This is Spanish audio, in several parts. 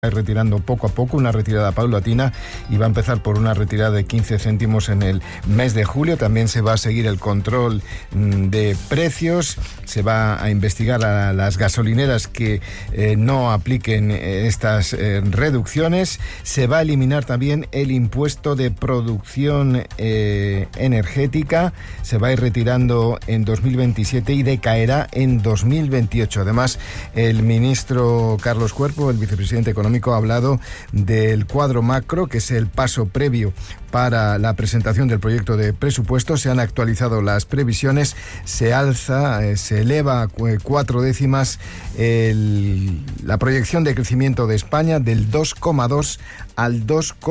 retirando poco a poco, una retirada paulatina, y va a empezar por una retirada de 15 céntimos en el mes de julio. También se va a seguir el control de precios, se va a investigar a las gasolineras que no apliquen estas reducciones. Se va a eliminar también el impuesto de producción energética, se va a ir retirando en 2027 y decaerá en 2028. Además, el ministro Carlos Cuerpo, el vicepresidente económico, ha hablado del cuadro macro, que es el paso previo para la presentación del proyecto de presupuesto. Se han actualizado las previsiones, se eleva 4 décimas la proyección de crecimiento de España del 2,2 al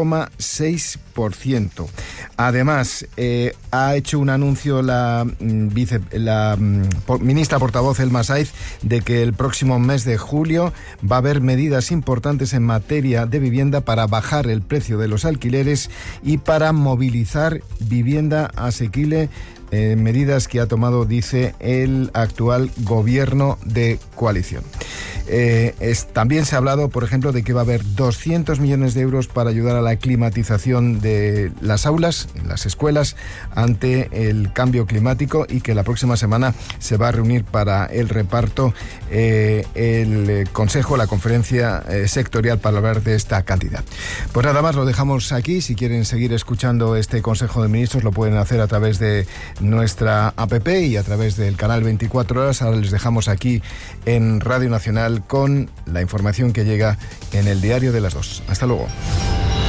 2,6%. Además, ha hecho un anuncio la ministra portavoz Elma Saiz de que el próximo mes de julio va a haber medidas importantes en materia de vivienda para bajar el precio de los alquileres y para movilizar vivienda asequible, medidas que ha tomado, dice, el actual gobierno de coalición. También se ha hablado, por ejemplo, de que va a haber 200 millones de euros para ayudar a la climatización de las aulas, en las escuelas, ante el cambio climático, y que la próxima semana se va a reunir para el reparto el Consejo, la conferencia sectorial, para hablar de esta cantidad. Pues nada más, lo dejamos aquí. Si quieren seguir escuchando este Consejo de Ministros, lo pueden hacer a través de nuestra app y a través del canal 24 horas. Ahora les dejamos aquí en Radio Nacional con la información que llega en el Diario de las 2. Hasta luego.